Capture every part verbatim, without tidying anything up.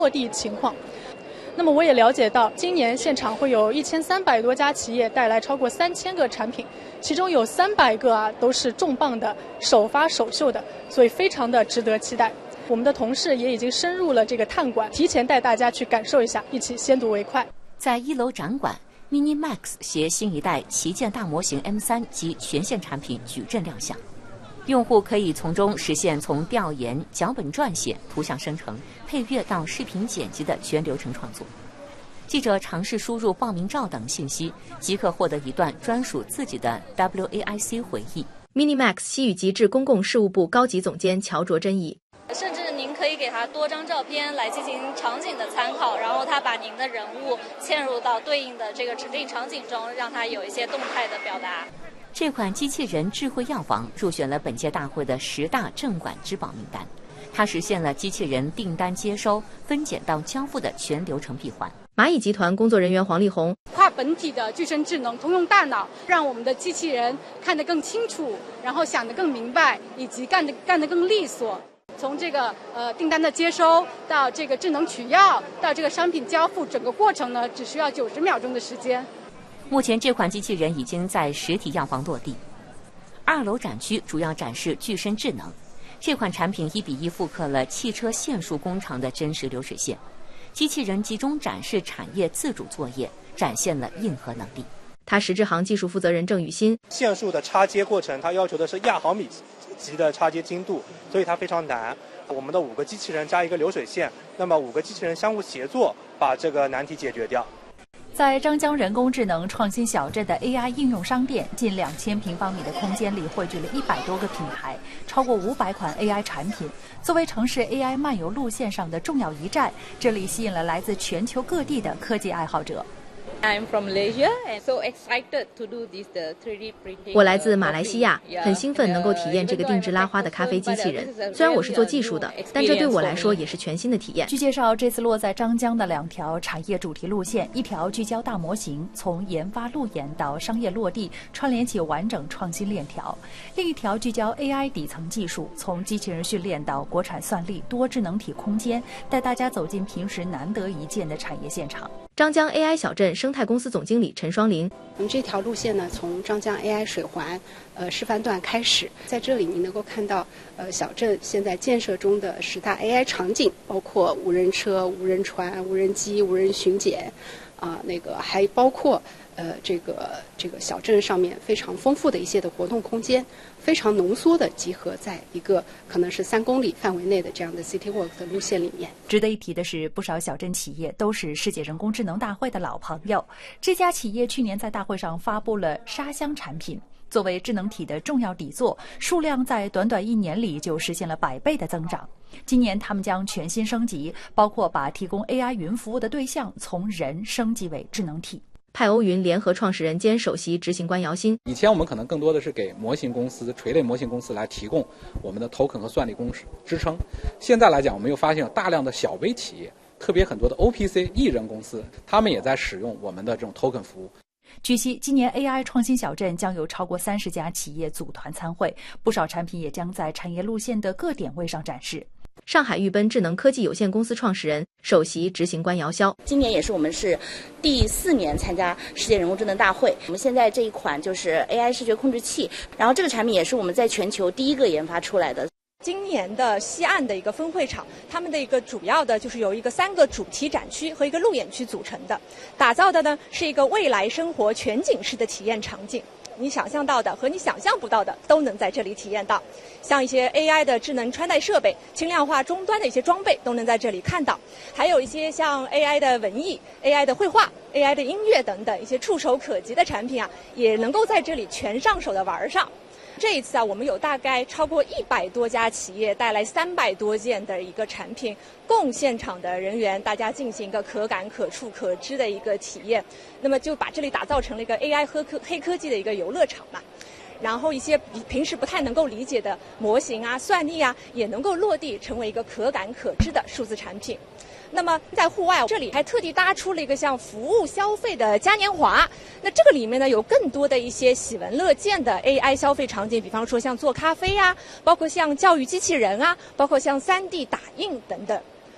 落地情况。那么我也了解到，今年现场会有一千三百多家企业带来超过三千个产品，其中有三百个啊都是重磅的、首发首秀的，所以非常的值得期待。我们的同事也已经深入了这个探馆，提前带大家去感受一下，一起先睹为快。 在一楼展馆 ，MiniMax 携新一代旗舰大模型 M 三及全线产品矩阵亮相。用户可以从中实现从调研、脚本撰写、图像生成、配乐到视频剪辑的全流程创作。记者尝试输入报名照等信息，即可获得一段专属自己的 W A I C 回忆。 MiniMax 西语极致公共事务部高级总监乔卓珍怡。 甚至您可以给他多张照片来进行场景的参考，然后他把您的人物嵌入到对应的这个指定场景中，让他有一些动态的表达。 这款机器人智慧药房入选了本届大会的十大镇馆之宝名单，它实现了机器人订单接收、分拣到交付的全流程闭环。 蚂蚁集团工作人员黄丽红， 跨本体的具身智能通用大脑，让我们的机器人看得更清楚，然后想得更明白，以及干得干得更利索。从这个呃订单的接收到这个智能取药到这个商品交付，整个过程呢只需要九十秒钟的时间。 目前这款机器人已经在实体药房落地。二楼展区主要展示具身智能，这款产品一比一复刻了汽车线束工厂的真实流水线，机器人集中展示产业自主作业，展现了硬核能力。 他实质行技术负责人郑雨欣， 线束的插接过程，它要求的是亚毫米级的插接精度，所以它非常难。我们的五个机器人加一个流水线，那么五个机器人相互协作，把这个难题解决掉。 在张江人工智能创新小镇的 A I 应用商店，近两千平方米的空间里汇聚了一百多个品牌，超过五百款 A I 产品。作为城市 A I 漫游路线上的重要一站，这里吸引了来自全球各地的科技爱好者。 I'm from Malaysia and so excited to do this the three D printing. 我来自马来西亚，很兴奋能够体验这个定制拉花的咖啡机器人。虽然我是做技术的，但这对我来说也是全新的体验。 据介绍，这次落在张江的两条产业主题路线，一条聚焦大模型，从研发路演到商业落地，串联起完整创新链条；另一条聚焦 A I 底层技术，从机器人训练到国产算力、多智能体空间，带大家走进平时难得一见的产业现场。 张江 A I 小镇生态公司总经理陈双林， 我们这条路线呢，从张江 A I 水环呃示范段开始，在这里你能够看到呃小镇现在建设中的十大 A I 场景，包括无人车、无人船、无人机、无人巡检，啊、呃，那个还包括呃这个这个小镇上面非常丰富的一些的活动空间，非常浓缩的集合在一个可能是三公里范围内的这样的 City Walk 的路线里面。 值得一提的是，不少小镇企业都是世界人工智能大会的老朋友。这家企业去年在大会上发布了沙箱产品，作为智能体的重要底座，数量在短短一年里就实现了百倍的增长。今年他们将全新升级，包括把提供 A I 云服务的对象从人升级为智能体。 派欧云联合创始人兼首席执行官姚鑫， 以前我们可能更多的是给模型公司、垂类模型公司来提供我们的 token 和算力公式支撑，现在来讲，我们又发现有大量的小微企业，特别很多的 O P C 艺人公司，他们也在使用我们的这种 token 服务。 据悉，今年 A I 创新小镇将有超过三十家企业组团参会，不少产品也将在产业路线的各点位上展示。 上海裕奔智能科技有限公司创始人、首席执行官姚潇， 今年也是我们是第四年参加世界人工智能大会。我们现在这一款就是 A I 视觉控制器，然后这个产品也是我们在全球第一个研发出来的。 今年的西岸的一个分会场，他们的一个主要的就是由一个三个主题展区和一个路演区组成的，打造的呢是一个未来生活全景式的体验场景。你想象到的和你想象不到的都能在这里体验到，像一些 A I 的智能穿戴设备、轻量化终端的一些装备都能在这里看到，还有一些像 A I 的文艺、A I 的绘画、A I 的音乐等等一些触手可及的产品啊，也能够在这里全上手的玩上。这一次啊，我们有大概超过一百多家企业带来三百多件的一个产品，供现场的人员大家进行一个可感、可触、可知的一个体验。那么就把这里打造成了一个 A I 黑科黑科技的一个游乐场嘛。然后一些平时不太能够理解的模型啊、算力啊，也能够落地成为一个可感、可知的数字产品。那么在户外，这里还特地搭出了一个像服务消费的嘉年华。那这个里面呢，有更多的一些喜闻乐见的 A I 消费场景，比方说像做咖啡啊，包括像教育机器人啊，包括像 三 D 打印等等。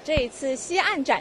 这一次西岸展